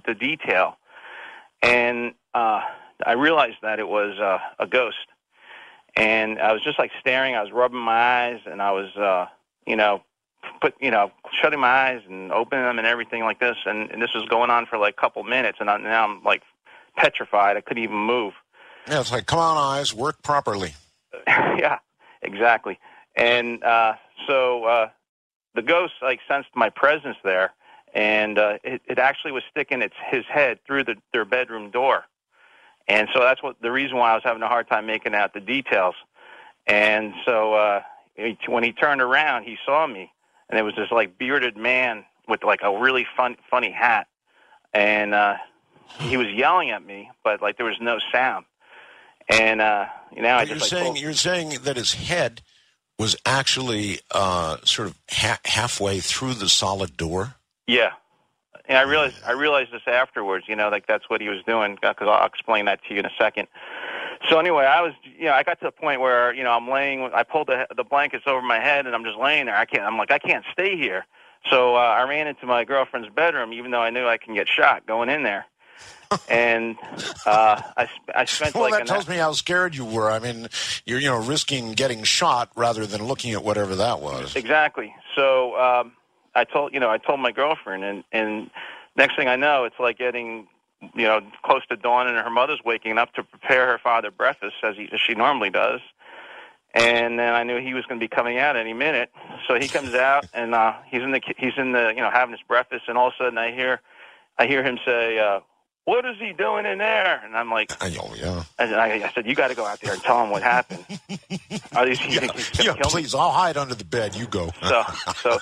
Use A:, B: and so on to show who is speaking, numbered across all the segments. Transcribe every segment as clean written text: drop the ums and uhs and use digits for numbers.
A: the detail, and I realized that it was a ghost. And I was just like staring. I was rubbing my eyes, and I was, shutting my eyes and opening them and everything like this. And this was going on for like a couple minutes, and now I'm like petrified. I couldn't even move.
B: Yeah, it's like, come on, eyes, work properly.
A: Yeah, exactly. And so the ghost like sensed my presence there, and it actually was sticking his head through their bedroom door. And so that's the reason why I was having a hard time making out the details. And so when he turned around, he saw me, and it was this like bearded man with like a really funny hat, and he was yelling at me, but like there was no sound. And
B: you're saying that his head was actually sort of halfway through the solid door?
A: Yeah. And I realized this afterwards, like that's what he was doing, because I'll explain that to you in a second. So anyway, I got to the point where, I'm laying, I pulled the blankets over my head, and I'm just laying there. I can't stay here. So I ran into my girlfriend's bedroom, even though I knew I can get shot going in there. And I spent
B: well, that tells me how scared you were. I mean, you're risking getting shot rather than looking at whatever that was.
A: Exactly. So I told my girlfriend, and next thing I know, it's like getting, close to dawn, and her mother's waking up to prepare her father breakfast as she normally does. And then I knew he was going to be coming out any minute. So he comes out, and he's in the having his breakfast, and all of a sudden I hear him say, "What is he doing in there?" And I'm like,
B: "Oh yeah."
A: And I said, "You got to go out there and tell him what happened."
B: Please, I'll hide under the bed. You go.
A: So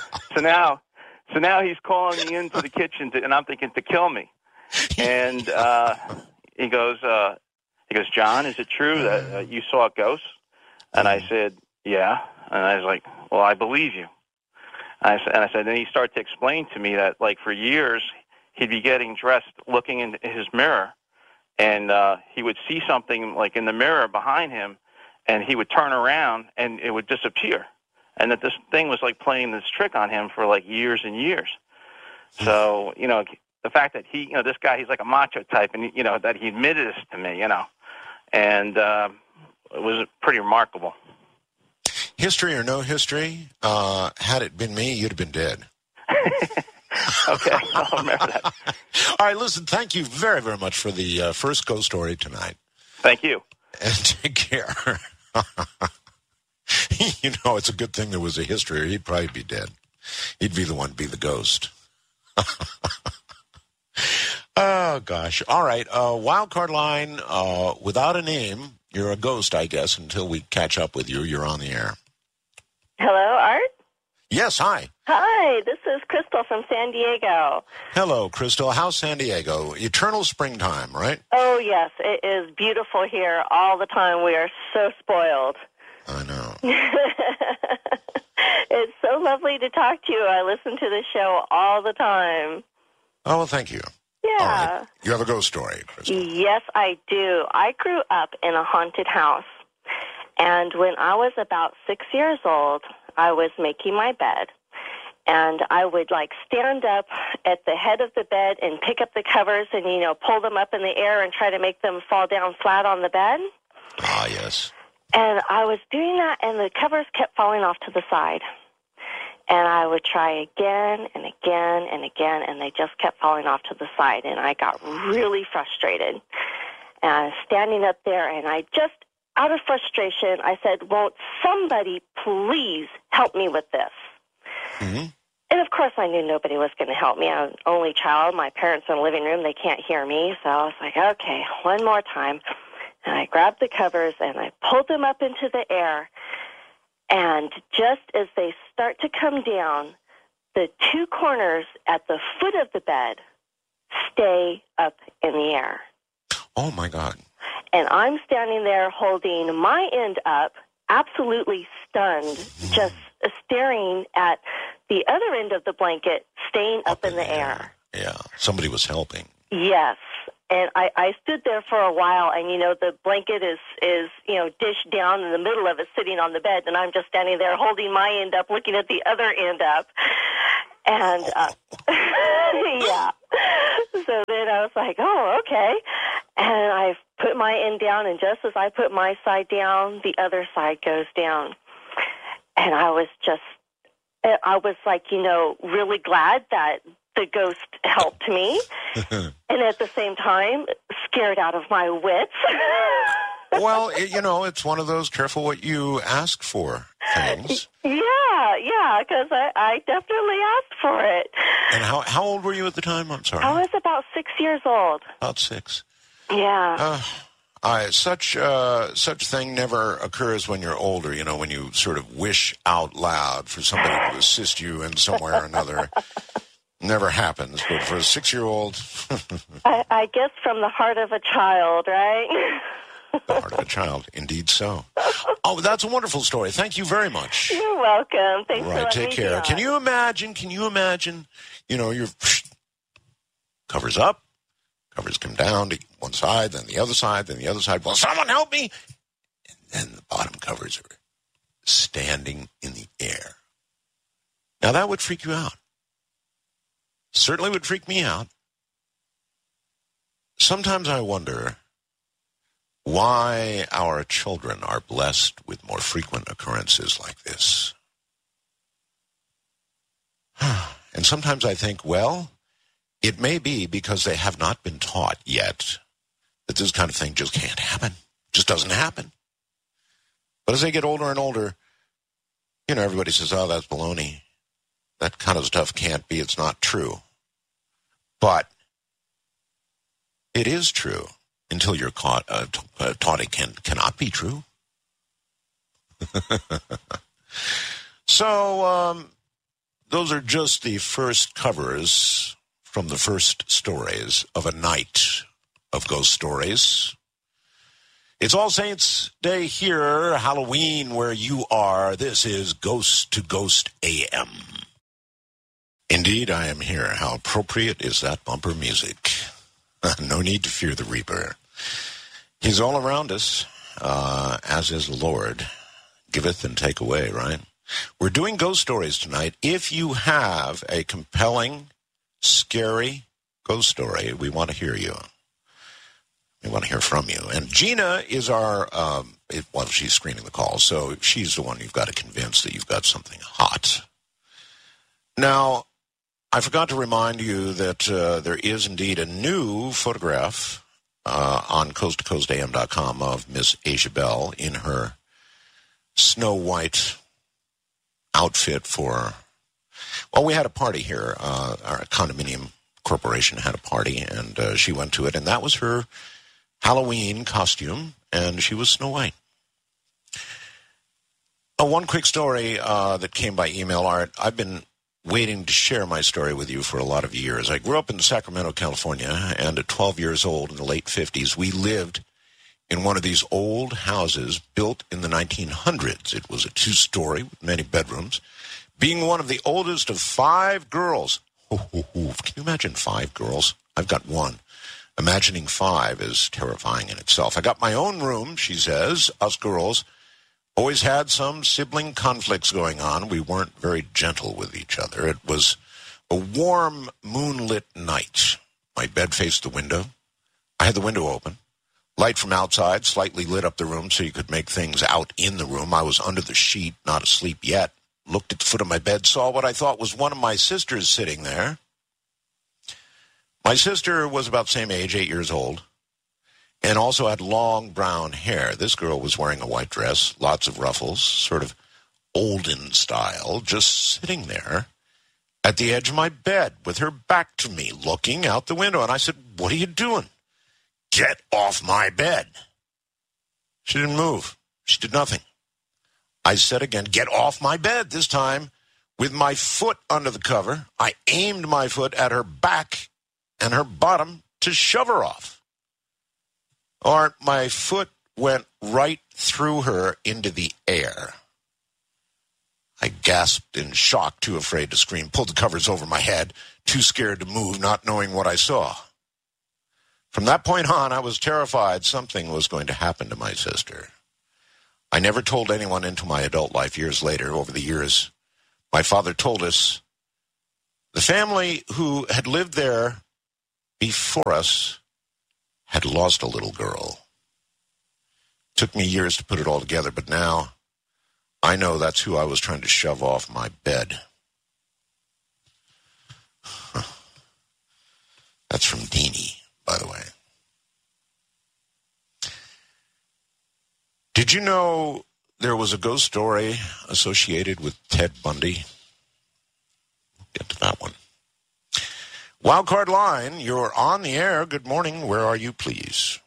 A: now he's calling me into the kitchen, and I'm thinking to kill me. And he goes, "John, is it true that you saw a ghost?" And I said, "Yeah." And I was like, "Well, I believe you." And I said, then he started to explain to me that, like, for years he'd be getting dressed, looking in his mirror, and he would see something like in the mirror behind him, and he would turn around and it would disappear, and that this thing was like playing this trick on him for like years and years. So the fact that this guy, he's like a macho type, and that he admitted this to me, and it was pretty remarkable.
B: History or no history, had it been me, you'd have been dead.
A: Okay, I'll remember that.
B: All right, listen, thank you very, very much for the first ghost story tonight.
A: Thank you.
B: And take care. It's a good thing there was a history, or he'd probably be dead. He'd be the one to be the ghost. Oh, gosh. All right, wildcard line, without a name, you're a ghost, I guess, until we catch up with you. You're on the air.
C: Hello, Art?
B: Yes, hi.
C: Hi, this is Crystal from San Diego.
B: Hello, Crystal. How's San Diego? Eternal springtime, right?
C: Oh, yes. It is beautiful here all the time. We are so spoiled.
B: I know.
C: It's so lovely to talk to you. I listen to the show all the time.
B: Oh, well, thank you.
C: Yeah.
B: All right. You have a ghost story, Crystal.
C: Yes, I do. I grew up in a haunted house. And when I was about 6 years old, I was making my bed. And I would, stand up at the head of the bed and pick up the covers and, pull them up in the air and try to make them fall down flat on the bed.
B: Ah, yes.
C: And I was doing that, and the covers kept falling off to the side. And I would try again and again and again, and they just kept falling off to the side. And I got really frustrated. And I was standing up there, and I just, out of frustration, I said, "Won't somebody please help me with this?"
B: Mm-hmm.
C: And, of course, I knew nobody was going to help me. I was an only child. My parents in the living room, they can't hear me. So I was like, okay, one more time. And I grabbed the covers, and I pulled them up into the air. And just as they start to come down, the two corners at the foot of the bed stay up in the air.
B: Oh, my God.
C: And I'm standing there holding my end up, absolutely stunned, just staring at the other end of the blanket staying up in the air.
B: Yeah, somebody was helping.
C: Yes. And I stood there for a while, and, the blanket is dished down in the middle of it, sitting on the bed, and I'm just standing there holding my end up, looking at the other end up. And, yeah. So then I was like, oh, okay. And I put my end down, and just as I put my side down, the other side goes down. And I was like, really glad that the ghost helped me. And at the same time, scared out of my wits.
B: Well, it's one of those careful what you ask for things.
C: Yeah, because I definitely asked for it.
B: And how old were you at the time? I'm sorry.
C: I was about 6 years old.
B: About 6.
C: Yeah.
B: Such thing never occurs when you're older, when you sort of wish out loud for somebody to assist you in some way or another. Never happens, but for a 6-year-old...
C: I guess from the heart of a child, right?
B: The heart of a child, indeed so. Oh, that's a wonderful story. Thank you very much.
C: You're welcome. Thanks for letting me
B: take care. Can you imagine, your covers up, covers come down to one side, then the other side, then the other side. Will someone help me? And then the bottom covers are standing in the air. Now, that would freak you out. Certainly would freak me out. Sometimes I wonder why our children are blessed with more frequent occurrences like this. And sometimes I think, well, it may be because they have not been taught yet that this kind of thing just can't happen. Just doesn't happen. But as they get older and older, everybody says, oh, that's baloney. That kind of stuff can't be. It's not true. But it is true until you're taught it cannot be true. So those are just the first covers from the first stories of a night of ghost stories. It's All Saints Day here, Halloween where you are. This is Ghost to Ghost AM. Indeed, I am here. How appropriate is that bumper music? No need to fear the Reaper. He's all around us, as is the Lord. Giveth and take away, right? We're doing ghost stories tonight. If you have a compelling, scary ghost story, we want to hear you. We want to hear from you. And Gina is our, she's screening the call, so she's the one you've got to convince that you've got something hot. Now, I forgot to remind you that there is indeed a new photograph on coasttocoastam.com of Miss Asia Bell in her Snow White outfit for... Well, we had a party here. Our condominium corporation had a party, and she went to it, and that was her Halloween costume, and she was Snow White. One quick story that came by email, Art. I've been waiting to share my story with you for a lot of years. I grew up in Sacramento, California, and at 12 years old in the late 50s, we lived in one of these old houses built in the 1900s. It was a 2-story with many bedrooms. Being one of the oldest of 5 girls. Can you imagine 5 girls? I've got 1. Imagining 5 is terrifying in itself. I got my own room, she says. Us girls always had some sibling conflicts going on. We weren't very gentle with each other. It was a warm, moonlit night. My bed faced the window. I had the window open. Light from outside slightly lit up the room so you could make things out in the room. I was under the sheet, not asleep yet. Looked at the foot of my bed, saw what I thought was one of my sisters sitting there. My sister was about the same age, 8 years old, and also had long brown hair. This girl was wearing a white dress, lots of ruffles, sort of olden style, just sitting there at the edge of my bed with her back to me, looking out the window. And I said, "What are you doing?" "Get off my bed." She didn't move. She did nothing. I said again, "Get off my bed." This time, with my foot under the cover, I aimed my foot at her back and her bottom to shove her off. Or my foot went right through her into the air. I gasped in shock, too afraid to scream, pulled the covers over my head, too scared to move, not knowing what I saw. From that point on, I was terrified something was going to happen to my sister. I never told anyone into my adult life years later. Over the years, my father told us the family who had lived there before us had lost a little girl. Took me years to put it all together, but now I know that's who I was trying to shove off my bed. That's from Deanie, by the way. Did you know there was a ghost story associated with Ted Bundy? We'll get to that one. Wildcard Line, you're on the air. Good morning. Where are you, please?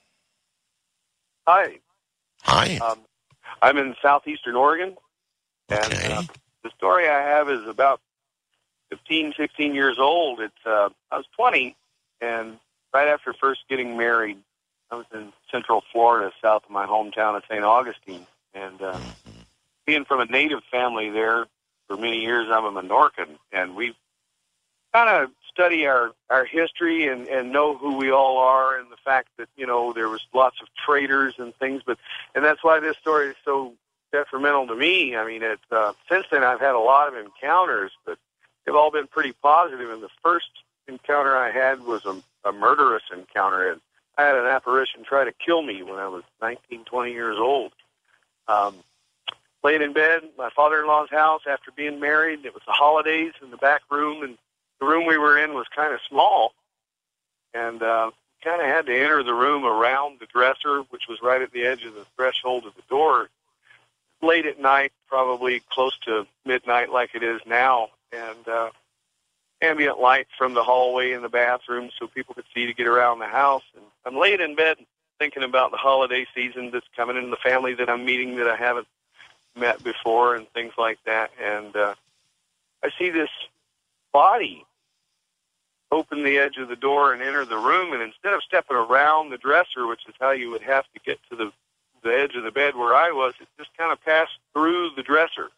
D: Hi.
B: Hi.
D: I'm in southeastern Oregon.
B: Okay.
D: And the story I have is about 15, 16 years old. I was 20, and right after first getting married, I was in central Florida, south of my hometown of St. Augustine. And being from a native family there for many years, I'm a Menorcan, and we kind of study our history and know who we all are, and the fact that, you know, there was lots of traders and things. And that's why this story is so detrimental to me. I mean, since then I've had a lot of encounters, but they've all been pretty positive. And the first encounter I had was a murderous encounter. And I had an apparition try to kill me when I was 19, 20 years old. Laying in bed, my father-in-law's house after being married. It was the holidays in the back room, and the room we were in was kind of small. And kind of had to enter the room around the dresser, which was right at the edge of the threshold of the door. Late at night, probably close to midnight like it is now, and ambient light from the hallway in the bathroom so people could see to get around the house. And I'm laying in bed thinking about the holiday season that's coming in, the family that I'm meeting that I haven't met before and things like that. And I see this body open the edge of the door and enter the room, and instead of stepping around the dresser, which is how you would have to get to the edge of the bed where I was, it just kind of passed through the dresser.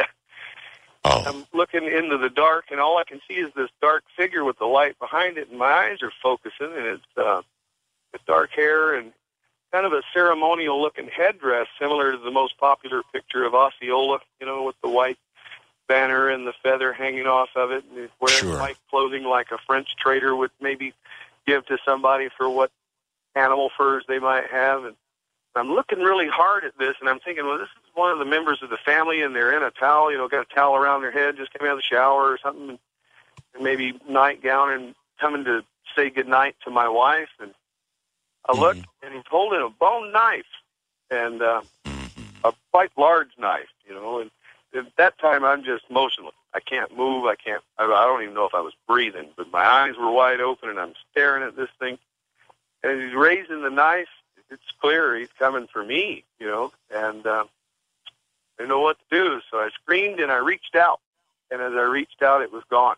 B: Oh.
D: I'm looking into the dark, and all I can see is this dark figure with the light behind it, and my eyes are focusing, and it's dark hair and kind of a ceremonial-looking headdress, similar to the most popular picture of Osceola, you know, with the white banner and the feather hanging off of it, and he's wearing white clothing like a French trader would maybe give to somebody for what animal furs they might have. And I'm looking really hard at this, and I'm thinking, well, this is one of the members of the family, and they're in a towel, you know, got a towel around their head, just came out of the shower or something, and maybe nightgown, and coming to say goodnight to my wife. And I looked, and he's holding a bone knife, and a quite large knife, you know. And at that time, I'm just motionless. I can't move. I don't even know if I was breathing, but my eyes were wide open, and I'm staring at this thing. And he's raising the knife. It's clear he's coming for me, you know, and I didn't know what to do. So I screamed, and I reached out. And as I reached out, it was gone.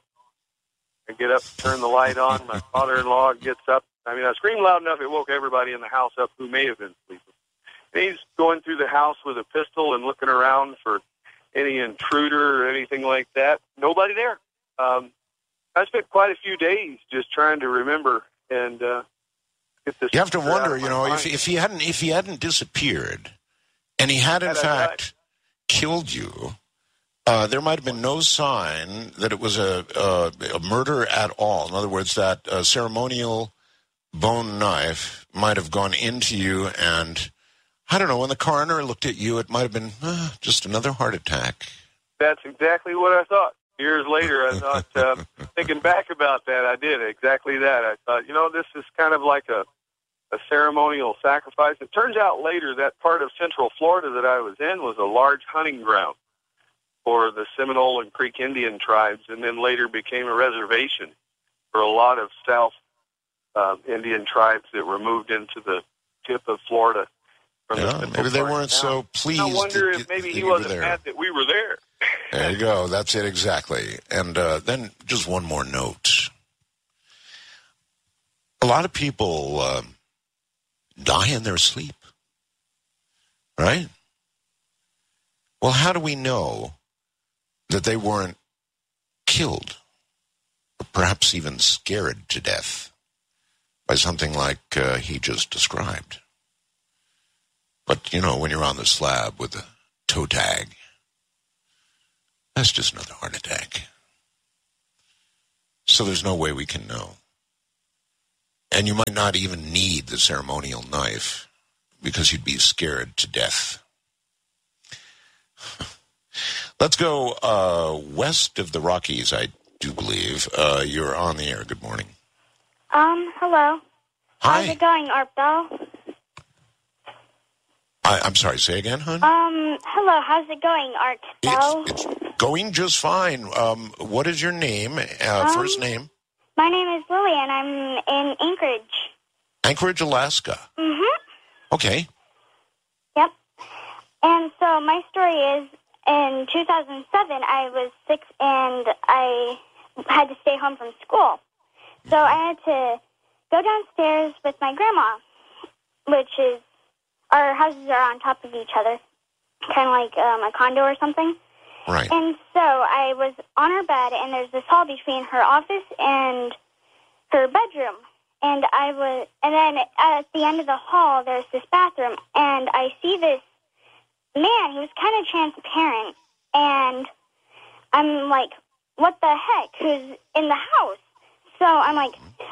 D: I get up, turn the light on. My father-in-law gets up. I mean, I screamed loud enough, it woke everybody in the house up who may have been sleeping. And he's going through the house with a pistol and looking around for any intruder or anything like that. Nobody there. I spent quite a few days just trying to remember and get this.
B: You have to wonder, you know, if he hadn't disappeared, and he had in fact killed you, there might have been no sign that it was a murder at all. In other words, that ceremonial bone knife might have gone into you, and I don't know, when the coroner looked at you, it might have been just another heart attack.
D: That's exactly what I thought. Years later, I thought, thinking back about that, I did exactly that. I thought, you know, this is kind of like a ceremonial sacrifice. It turns out later that part of central Florida that I was in was a large hunting ground for the Seminole and Creek Indian tribes, and then later became a reservation for a lot of South Indian tribes that were moved into the tip of Florida.
B: Yeah, maybe they weren't so pleased.
D: I wonder if maybe he wasn't mad that we were there.
B: There you go. That's it exactly. And then just one more note. A lot of people die in their sleep, right? Well, how do we know that they weren't killed, or perhaps even scared to death by something like he just described? But, you know, when you're on the slab with a toe tag, that's just another heart attack. So there's no way we can know. And you might not even need the ceremonial knife because you'd be scared to death. Let's go west of the Rockies, I do believe. You're on the air. Good morning.
E: Hello.
B: Hi.
E: How's it going, Art Bell?
B: I'm sorry, say again, hon?
E: Hello, how's it going, Art Bell?
B: It's going just fine. What is your name, first name?
E: My name is Lily, and I'm in Anchorage.
B: Anchorage, Alaska.
E: Mm-hmm.
B: Okay.
E: Yep. And so my story is, in 2007, I was 6, and I had to stay home from school. So I had to go downstairs with my grandma, which is, our houses are on top of each other, kind of like a condo or something.
B: Right.
E: And so I was on her bed, and there's this hall between her office and her bedroom. And then at the end of the hall, there's this bathroom, and I see this man. He was kind of transparent, and I'm like, what the heck? Who's in the house? So I'm like,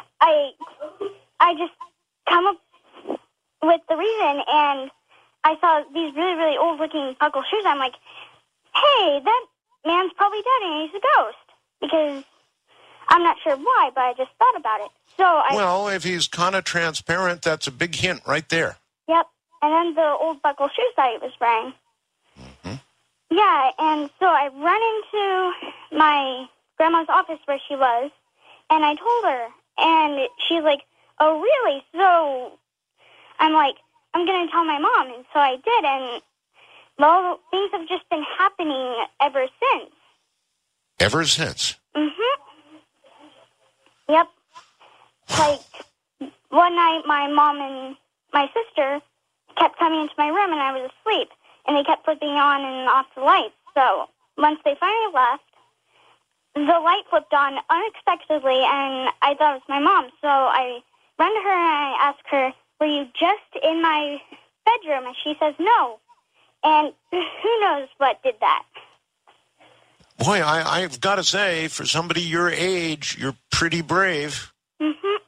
E: I just come up with the reason, and I saw these really, really old-looking buckle shoes. I'm like, hey, that man's probably dead, and he's a ghost. Because I'm not sure why, but I just thought about it. Well,
B: if he's kind of transparent, that's a big hint right there.
E: Yep. And then the old buckle shoes that he was wearing.
B: Mm-hmm.
E: Yeah, and so I run into my grandma's office where she was, and I told her, and she's like, oh, really? So I'm like, I'm going to tell my mom, and so I did, and, well, things have just been happening ever since.
B: Ever since?
E: Mm-hmm. Yep. Like, one night my mom and my sister kept coming into my room, and I was asleep, and they kept flipping on and off the lights. So once they finally left, the light flipped on unexpectedly, and I thought it was my mom. So I run to her, and I ask her, were you just in my bedroom? And she says, no. And who knows what did that.
B: Boy, I've got to say, for somebody your age, you're pretty brave.
E: Mm-hmm.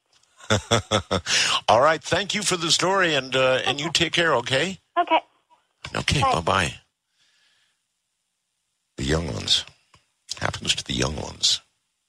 B: All right, thank you for the story, and you take care, okay?
E: Okay.
B: Okay, bye-bye. The young ones. Happens to the young ones.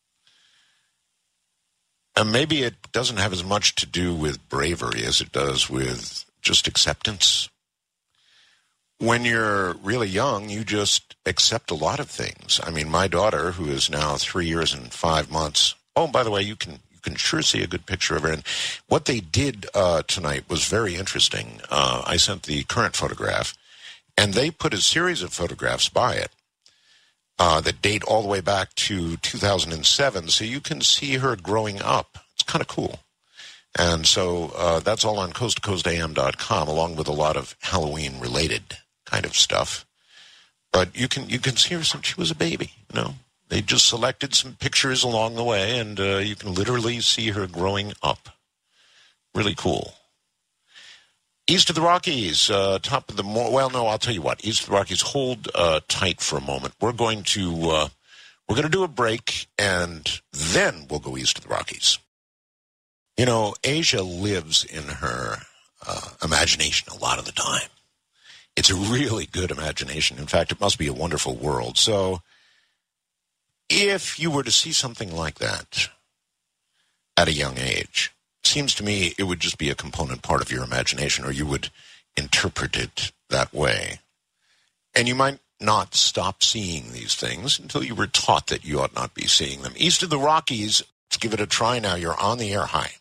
B: And maybe it doesn't have as much to do with bravery as it does with just acceptance. When you're really young, you just accept a lot of things. I mean, my daughter, who is now 3 years and 5 months. Oh, by the way, you can sure see a good picture of her. And what they did tonight was very interesting. I sent the current photograph, and they put a series of photographs by it that date all the way back to 2007, so you can see her growing up. It's kind of cool. And so that's all on coasttocoastam.com, along with a lot of Halloween-related kind of stuff. But you can see her since she was a baby, you know. They just selected some pictures along the way, and you can literally see her growing up. Really cool. East of the Rockies, top of the... I'll tell you what. East of the Rockies, hold tight for a moment. We're going to do a break, and then we'll go east of the Rockies. You know, Asia lives in her imagination a lot of the time. It's a really good imagination. In fact, it must be a wonderful world. So if you were to see something like that at a young age, it seems to me it would just be a component part of your imagination, or you would interpret it that way. And you might not stop seeing these things until you were taught that you ought not be seeing them. East of the Rockies, let's give it a try now. You're on the air. Hi.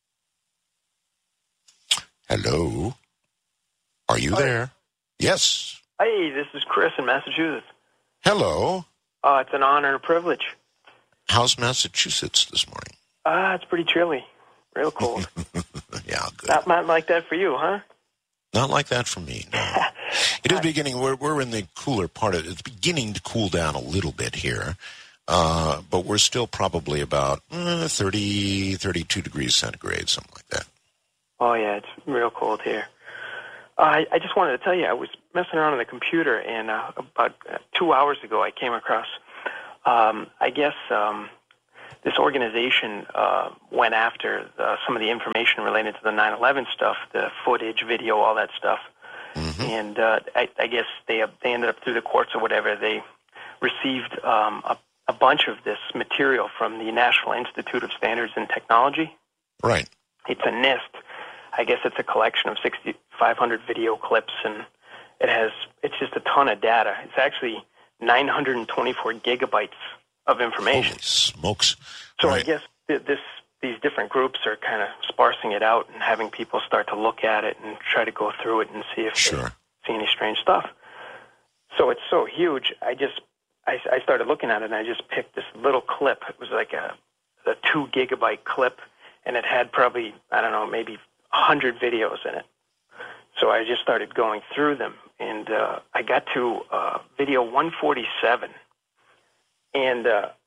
B: Hello? Are you there? Yes.
F: Hey, this is Chris in Massachusetts.
B: Hello.
F: It's an honor and a privilege.
B: How's Massachusetts this morning?
F: It's pretty chilly. Real cold.
B: Yeah, good.
F: Not like that for you, huh?
B: Not like that for me, no. It is beginning, we're in the cooler part of it. It's beginning to cool down a little bit here. But we're still probably about 30, 32 degrees centigrade, something like that.
F: Oh, yeah, it's real cold here. I just wanted to tell you, I was messing around on the computer, and about 2 hours ago I came across, I guess, this organization went after some of the information related to the 9/11 stuff, the footage, video, all that stuff. Mm-hmm. And I guess they ended up through the courts or whatever. They received a bunch of this material from the National Institute of Standards and Technology.
B: Right.
F: It's a NIST. I guess it's a collection of 6,500 video clips, and it's just a ton of data. It's actually 924 gigabytes of information.
B: Holy smokes.
F: So
B: right.
F: I guess these different groups are kind of sparsing it out and having people start to look at it and try to go through it and see if they see any strange stuff. So it's so huge. I started looking at it, and I just picked this little clip. It was like a 2 gigabyte clip, and it had probably, I don't know, maybe 100 videos in it. So I just started going through them, and I got to video 147, and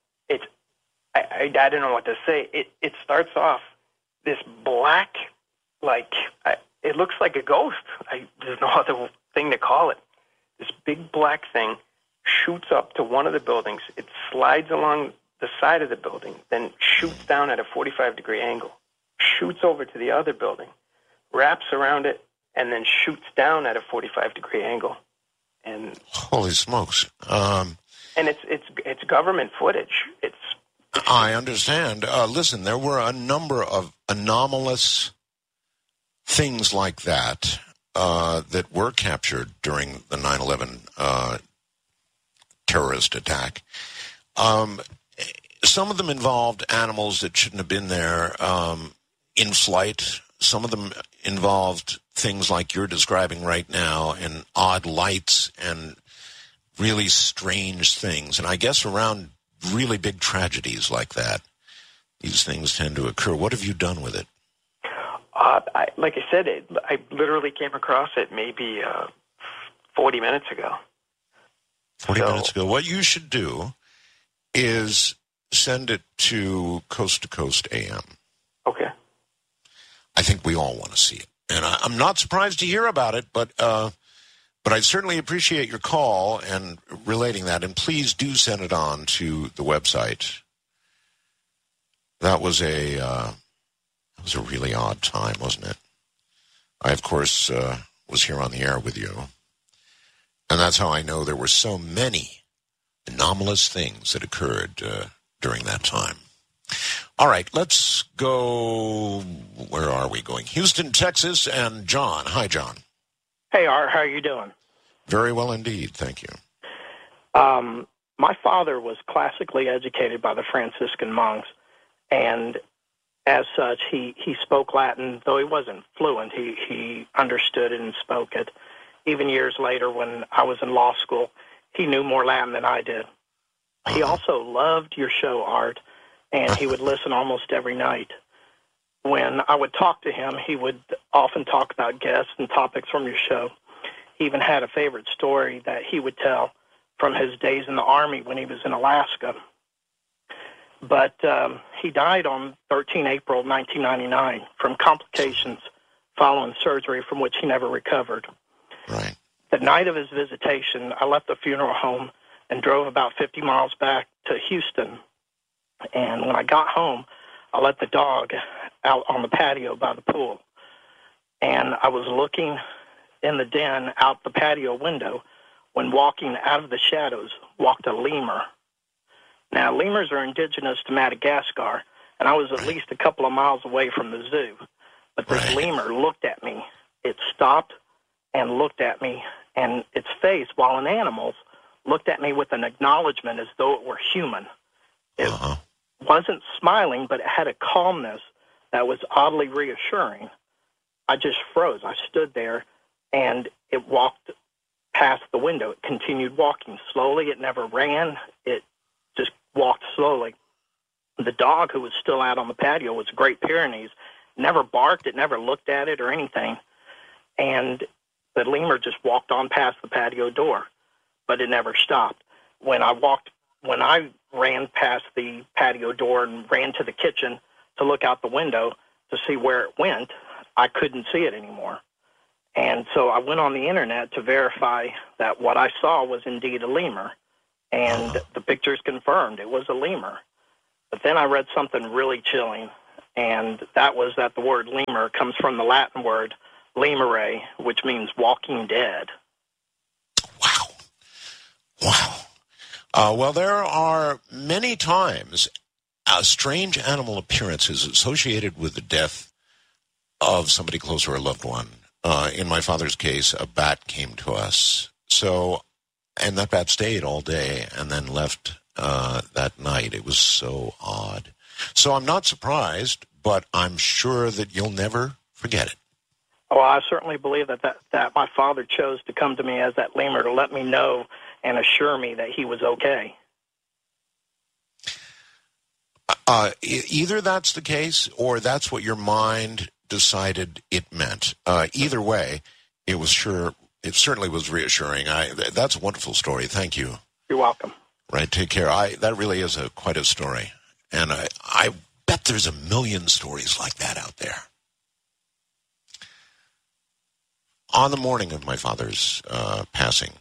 F: I don't know what to say. It starts off this black, it looks like a ghost. There's no other thing to call it. This big black thing shoots up to one of the buildings. It slides along the side of the building, then shoots down at a 45-degree angle, shoots over to the other building, wraps around it, and then shoots down at a 45-degree angle. And
B: holy smokes!
F: And it's government footage.
B: I understand. Listen, there were a number of anomalous things like that that were captured during the 9/11 terrorist attack. Some of them involved animals that shouldn't have been there in flight. Some of them involved things like you're describing right now, and odd lights and really strange things. And I guess around really big tragedies like that, these things tend to occur. What have you done with it?
F: Like I said, I literally came across it maybe 40 minutes ago.
B: 40 minutes ago. What you should do is send it to Coast to Coast AM.
F: Okay.
B: I think we all want to see it. And I'm not surprised to hear about it, but I certainly appreciate your call and relating that. And please do send it on to the website. That was a really odd time, wasn't it? I, of course, was here on the air with you. And that's how I know there were so many anomalous things that occurred during that time. All right, let's go. Where are we going? Houston, Texas, and John. Hi, John.
G: Hey, Art. How are you doing?
B: Very well indeed. Thank you.
G: My father was classically educated by the Franciscan monks, and as such, he spoke Latin, though he wasn't fluent. He understood it and spoke it. Even years later, when I was in law school, he knew more Latin than I did. He also loved your show, Art, and he would listen almost every night. When I would talk to him, he would often talk about guests and topics from your show. He even had a favorite story that he would tell from his days in the Army when he was in Alaska. But he died on 13 April 1999 from complications following surgery from which he never recovered.
B: Right.
G: The night of his visitation, I left the funeral home and drove about 50 miles back to Houston. And when I got home, I let the dog out on the patio by the pool. And I was looking in the den out the patio window when walking out of the shadows walked a lemur. Now, lemurs are indigenous to Madagascar, and I was at least a couple of miles away from the zoo. But this lemur looked at me. It stopped and looked at me, and its face, while in animals, looked at me with an acknowledgement as though it were human. It wasn't smiling, but it had a calmness that was oddly reassuring. I just froze. I stood there, and it walked past the window. It continued walking slowly. It never ran. It just walked slowly. The dog, who was still out on the patio, was a Great Pyrenees. Never barked. It never looked at it or anything. And the lemur just walked on past the patio door, but it never stopped. When I ran past the patio door and ran to the kitchen to look out the window to see where it went, I couldn't see it anymore. And so I went on the internet to verify that what I saw was indeed a lemur. And the pictures confirmed it was a lemur. But then I read something really chilling, and that was that the word lemur comes from the Latin word lemure, which means walking dead.
B: Wow. Well, there are many times strange animal appearances associated with the death of somebody close or a loved one. In my father's case, a bat came to us. And that bat stayed all day and then left that night. It was so odd. So I'm not surprised, but I'm sure that you'll never forget it.
G: Well, I certainly believe that my father chose to come to me as that lemur to let me know and assure me that he was okay.
B: Either that's the case or that's what your mind decided it meant. Either way, it certainly was reassuring. That's a wonderful story. Thank you.
G: You're welcome.
B: Right, take care. That really is quite a story. And I bet there's a million stories like that out there. On the morning of my father's passing,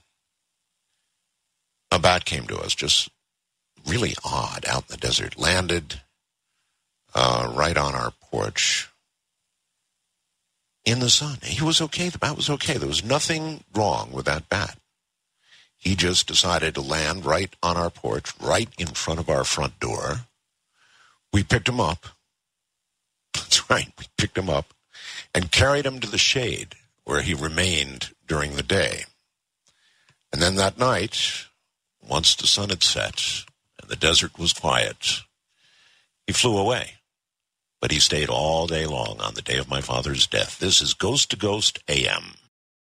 B: a bat came to us, just really odd, out in the desert, landed right on our porch in the sun. He was okay. The bat was okay. There was nothing wrong with that bat. He just decided to land right on our porch, right in front of our front door. We picked him up. That's right. We picked him up and carried him to the shade where he remained during the day. And then that night, once the sun had set and the desert was quiet, he flew away. But he stayed all day long on the day of my father's death. This is Ghost to Ghost AM.